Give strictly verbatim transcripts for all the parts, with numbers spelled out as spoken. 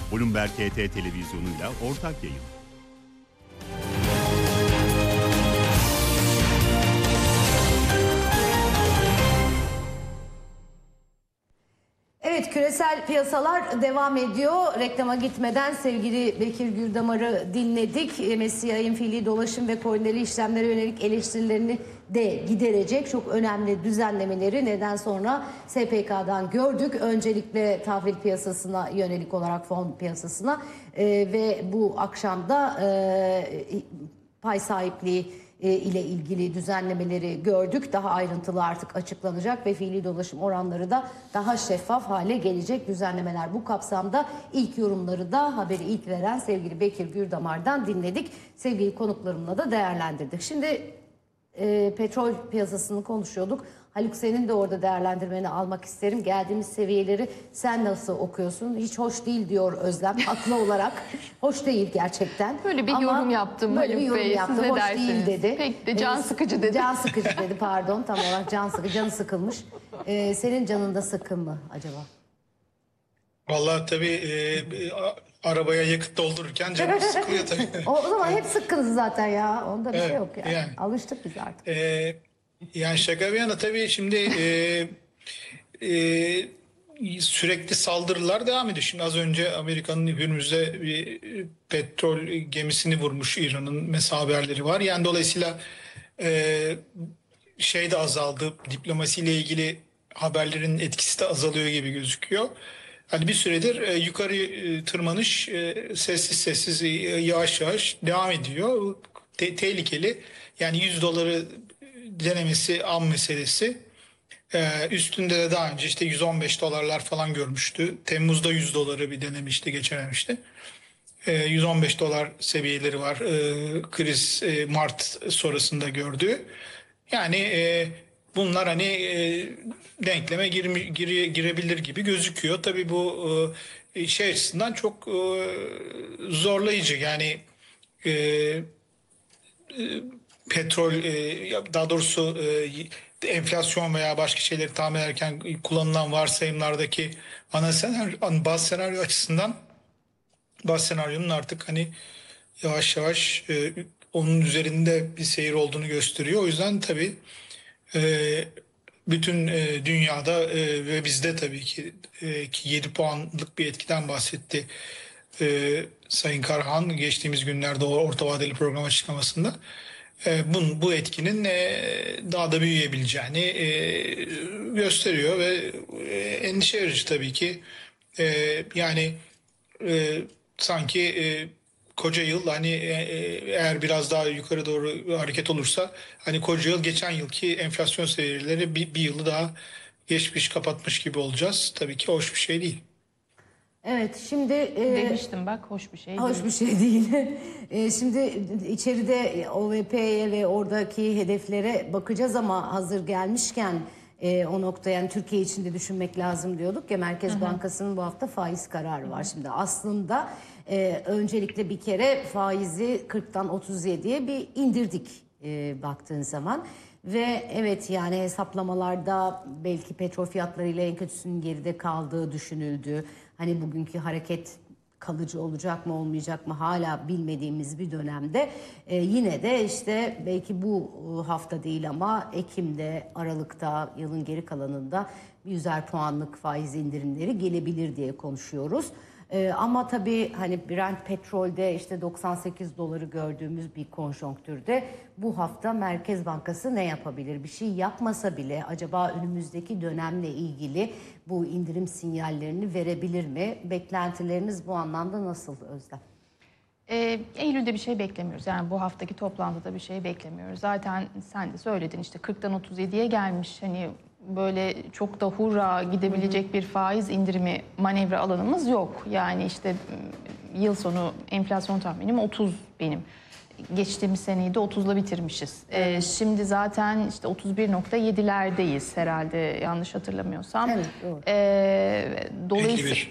Bloomberg H T televizyonuyla ortak yayın. Evet, küresel piyasalar devam ediyor. Reklama gitmeden sevgili Bekir Gürdamar'ı dinledik. M S C I'nin fiili dolaşım ve koordineli işlemlere yönelik eleştirilerini de giderecek çok önemli düzenlemeleri neden sonra S P K'dan gördük. Öncelikle tahvil piyasasına yönelik olarak fon piyasasına e, ve bu akşamda e, pay sahipliği ile ilgili düzenlemeleri gördük. Daha ayrıntılı artık açıklanacak ve fiili dolaşım oranları da daha şeffaf hale gelecek düzenlemeler. Bu kapsamda ilk yorumları da haberi ilk veren sevgili Bekir Gürdamar'dan dinledik. Sevgili konuklarımla da değerlendirdik. Şimdi e, petrol piyasasını konuşuyorduk. Haluk, senin de orada değerlendirmeni almak isterim. Geldiğimiz seviyeleri sen nasıl okuyorsun? Hiç hoş değil diyor Özlem haklı olarak. Hoş değil gerçekten. Böyle bir Ama yorum yaptım böyle Haluk bir yorum Bey. yaptım. Siz Hoş dersiniz. değil dedi. Pek de can sıkıcı dedi. Can sıkıcı dedi pardon, tam olarak can sıkıcı, canı sıkılmış. Ee, senin canın da sıkın mı acaba? Vallahi tabii e, arabaya yakıt doldururken canım sıkılıyor tabii. o, o zaman hep sıkkınız zaten ya. Onda bir Evet, şey yok yani. yani. Alıştık biz artık. E, yani şaka bir yana tabii şimdi e, e, sürekli saldırılar devam ediyor. Şimdi az önce Amerika'nın Hürmüz'de bir petrol gemisini vurmuş İran'ın mesela haberleri var. Yani dolayısıyla e, şey de azaldı. Diplomasiyle ilgili haberlerin etkisi de azalıyor gibi gözüküyor. Hani bir süredir e, yukarı e, tırmanış e, sessiz sessiz e, yavaş yavaş devam ediyor. Te- tehlikeli. Yani yüz doları denemesi an meselesi. E, üstünde de daha önce işte yüz on beş dolarlar falan görmüştü. Temmuz'da yüz doları bir denemişti, geçememişti. E, yüz on beş dolar seviyeleri var. E, kriz e, Mart sonrasında gördü. Yani e, bunlar hani e, denkleme girmi, gire, girebilir gibi gözüküyor. Tabii bu e, şey açısından çok e, zorlayıcı. Yani e, e, petrol, e, daha doğrusu e, enflasyon veya başka şeyleri tahmin ederken kullanılan varsayımlardaki ana senaryo, baz senaryo açısından baz senaryonun artık hani yavaş yavaş e, onun üzerinde bir seyir olduğunu gösteriyor. O yüzden tabii e, bütün e, dünyada e, ve bizde tabii ki, e, ki yedi puanlık bir etkiden bahsetti e, Sayın Karahan geçtiğimiz günlerde o orta vadeli program açıklamasında. E, bunun, bu etkinin e, daha da büyüyebileceğini e, gösteriyor ve e, endişe verici tabii ki. E, yani e, sanki e, koca yıl hani e, e, eğer biraz daha yukarı doğru hareket olursa hani koca yıl geçen yılki enflasyon seviyeleri bir, bir yılı daha geçmiş kapatmış gibi olacağız. Tabii ki hoş bir şey değil. Evet, şimdi e, Demiştim bak, hoş bir şey hoş değil. bir şey değil. e, şimdi içeride O V P'ye ve oradaki hedeflere bakacağız ama hazır gelmişken e, o noktaya, yani Türkiye için de düşünmek lazım diyorduk ya. Merkez hı hı. Bankası'nın bu hafta faiz kararı var. Hı hı. Şimdi aslında e, öncelikle bir kere faizi kırktan otuz yediye bir indirdik e, baktığın zaman. Ve evet, yani hesaplamalarda belki petrol fiyatlarıyla en kötüsünün geride kaldığı düşünüldü. Hani bugünkü hareket kalıcı olacak mı olmayacak mı hala bilmediğimiz bir dönemde e, yine de işte belki bu hafta değil ama Ekim'de, Aralık'ta, yılın geri kalanında yüzer puanlık faiz indirimleri gelebilir diye konuşuyoruz. Ee, ama tabii hani Brent petrolde işte doksan sekiz doları gördüğümüz bir konjonktürde bu hafta Merkez Bankası ne yapabilir? Bir şey yapmasa bile acaba önümüzdeki dönemle ilgili bu indirim sinyallerini verebilir mi? Beklentileriniz bu anlamda nasıl Özlem? Ee, Eylül'de bir şey beklemiyoruz. Yani bu haftaki toplantıda bir şey beklemiyoruz. Zaten sen de söyledin, işte kırktan otuz yediye gelmiş. Hani böyle çok da hurra gidebilecek hı hı. bir faiz indirimi manevra alanımız yok. Yani işte yıl sonu enflasyon tahminim otuz benim. Geçtiğimiz seneyi de otuzla bitirmişiz. Evet. Ee, şimdi zaten işte otuz bir nokta yedilerdeyiz herhalde, yanlış hatırlamıyorsam. Evet, doğru. Ee, dolayısıyla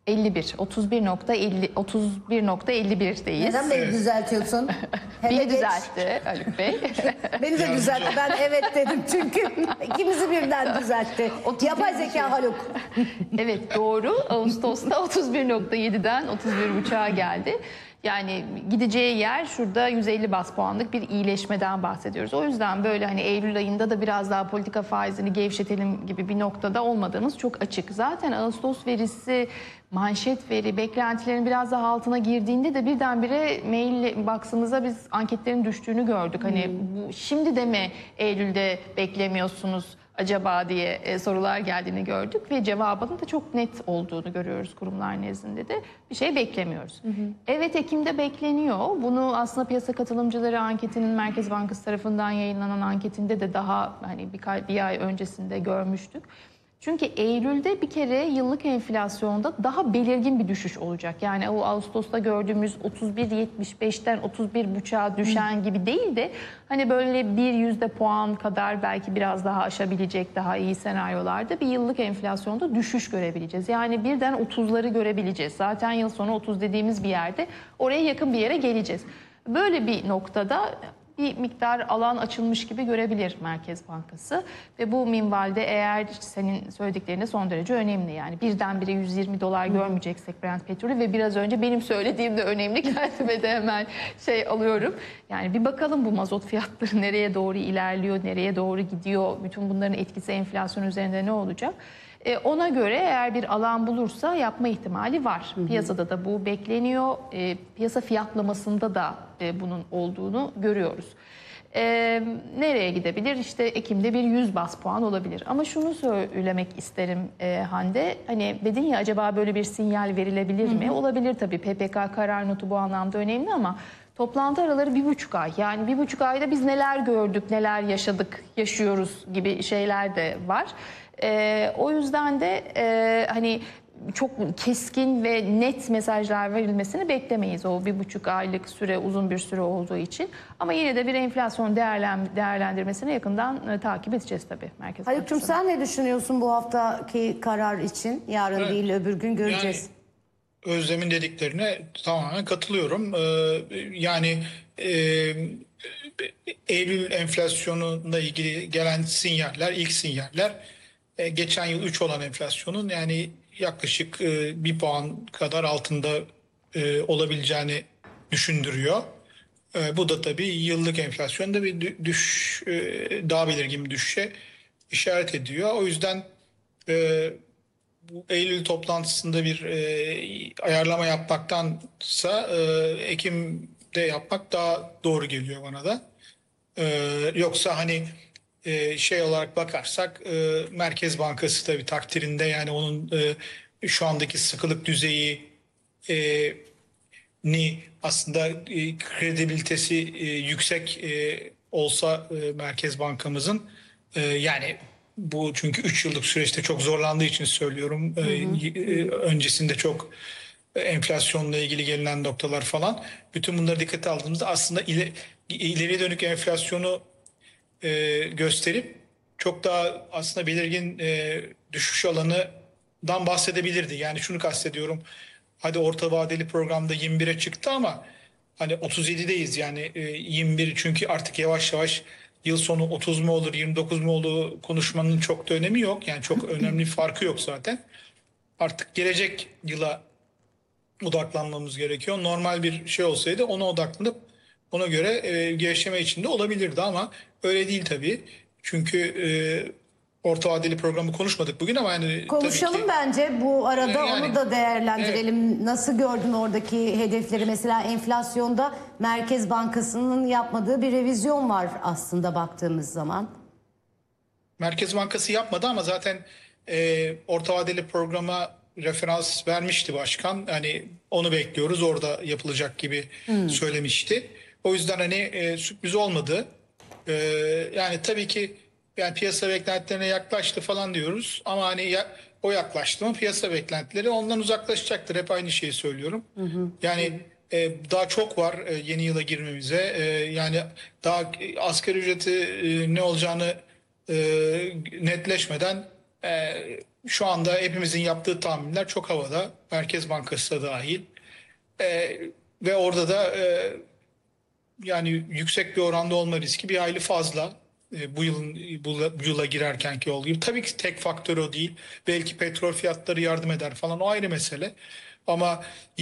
elli bir, otuz bir nokta elli, otuz bir nokta elli bir'deyiz. Neden beni düzeltiyorsun? Hele Beni geç. düzeltti Haluk Bey. Beni de düzeltti. Ben evet dedim çünkü ikimizi birden düzeltti. otuz bir Yapay zeka Haluk. Evet, doğru. Ağustos'ta otuz bir nokta yedi'den otuz bir buçuğa geldi. Yani gideceği yer şurada yüz elli bas puanlık bir iyileşmeden bahsediyoruz. O yüzden böyle hani Eylül ayında da biraz daha politika faizini gevşetelim gibi bir noktada olmadığımız çok açık. Zaten Ağustos verisi, manşet veri, beklentilerin biraz daha altına girdiğinde de birdenbire mail box'ımıza biz anketlerin düştüğünü gördük. Hani bu şimdi de mi Eylül'de beklemiyorsunuz acaba diye e, sorular geldiğini gördük ve cevabının da çok net olduğunu görüyoruz kurumlar nezdinde de. Bir şey beklemiyoruz. Hı hı. Evet, Ekim'de bekleniyor. Bunu aslında piyasa katılımcıları anketinin Merkez Bankası tarafından yayınlanan anketinde de daha hani bir, bir ay öncesinde görmüştük. Çünkü Eylül'de bir kere yıllık enflasyonda daha belirgin bir düşüş olacak. Yani o Ağustos'ta gördüğümüz otuz bir virgül yetmiş beş'ten otuz bir buçuğa düşen gibi değil de hani böyle bir yüzde puan kadar belki biraz daha aşabilecek daha iyi senaryolarda bir yıllık enflasyonda düşüş görebileceğiz. Yani birden otuz'ları görebileceğiz. Zaten yıl sonu otuz dediğimiz bir yerde oraya yakın bir yere geleceğiz. Böyle bir noktada bir miktar alan açılmış gibi görebilir Merkez Bankası. Ve bu minvalde eğer senin söylediklerine son derece önemli. Yani birdenbire yüz yirmi dolar görmeyeceksek Brent petrolü ve biraz önce benim söylediğim de önemli. Kendime de hemen şey alıyorum. Yani bir bakalım bu mazot fiyatları nereye doğru ilerliyor, nereye doğru gidiyor. Bütün bunların etkisi enflasyon üzerinde ne olacak? E, ona göre eğer bir alan bulursa yapma ihtimali var. Hı hı. Piyasada da bu bekleniyor. E, piyasa fiyatlamasında da e, bunun olduğunu görüyoruz. E, nereye gidebilir? İşte Ekim'de bir yüz bas puan olabilir. Ama şunu söylemek isterim e, Hande. Hani dedin ya acaba böyle bir sinyal verilebilir mi? Hı hı. Olabilir tabii. P P K karar notu bu anlamda önemli ama toplantı araları bir buçuk ay. Yani bir buçuk ayda biz neler gördük, neler yaşadık, yaşıyoruz gibi şeyler de var. Ee, o yüzden de e, hani çok keskin ve net mesajlar verilmesini beklemeyiz. O bir buçuk aylık süre uzun bir süre olduğu için. Ama yine de bir enflasyon değerlen, değerlendirmesini yakından e, takip edeceğiz tabii Merkez Haluk'cum sen ne düşünüyorsun bu haftaki karar için? Yarın evet. değil öbür gün göreceğiz. Yani, Özlem'in dediklerine tamamen katılıyorum. Ee, yani e, Eylül enflasyonuyla ilgili gelen sinyaller, ilk sinyaller e, geçen yıl üç olan enflasyonun yani yaklaşık e, bir puan kadar altında e, olabileceğini düşündürüyor. E, bu da tabii yıllık enflasyonda bir düş, e, daha belirgin bir düşüşe işaret ediyor. O yüzden e, bu Eylül toplantısında bir e, ayarlama yapmaktansa e, Ekim'de yapmak daha doğru geliyor bana da. E, yoksa hani e, şey olarak bakarsak e, Merkez Bankası tabii takdirinde yani onun e, şu andaki sıkılık düzeyi e, ni aslında e, kredibilitesi e, yüksek e, olsa e, Merkez Bankamızın e, yani bu çünkü üç yıllık süreçte çok zorlandığı için söylüyorum. Hı hı. E, öncesinde çok enflasyonla ilgili gelinen noktalar falan. Bütün bunları dikkate aldığımızda aslında ileri, ileriye dönük enflasyonu e, gösterip çok daha aslında belirgin e, düşüş alanından bahsedebilirdi. Yani şunu kastediyorum. Hadi orta vadeli programda yirmi bire çıktı ama hani otuz yedideyiz yani e, yirmi bir çünkü artık yavaş yavaş yıl sonu otuz mu olur yirmi dokuz mu olur konuşmanın çok da önemi yok. Yani çok önemli bir farkı yok zaten. Artık gelecek yıla odaklanmamız gerekiyor. Normal bir şey olsaydı ona odaklanıp ona göre e, gevşeme içinde olabilirdi ama öyle değil tabii. Çünkü e, orta vadeli programı konuşmadık bugün ama yani konuşalım tabii ki, bence bu arada yani, onu da değerlendirelim. Evet. Nasıl gördün oradaki hedefleri? Mesela enflasyonda Merkez Bankası'nın yapmadığı bir revizyon var aslında baktığımız zaman. Merkez Bankası yapmadı ama zaten e, orta vadeli programa referans vermişti başkan. Hani onu bekliyoruz orada yapılacak gibi hmm. söylemişti. O yüzden hani e, sürpriz olmadı. E, yani tabii ki yani piyasa beklentilerine yaklaştı falan diyoruz ama hani ya, o yaklaştı mı piyasa beklentileri ondan uzaklaşacaktır. Hep aynı şeyi söylüyorum. Hı hı. Yani e, daha çok var e, yeni yıla girmemize. E, yani daha asgari ücreti e, ne olacağını e, netleşmeden e, şu anda hepimizin yaptığı tahminler çok havada. Merkez Bankası da dahil. E, ve orada da e, yani yüksek bir oranda olma riski bir hayli fazla. E, bu yılın bu, bu yıla girerkenki olduğu gibi. Tabii ki tek faktör o değil. Belki petrol fiyatları yardım eder falan, o ayrı mesele. Ama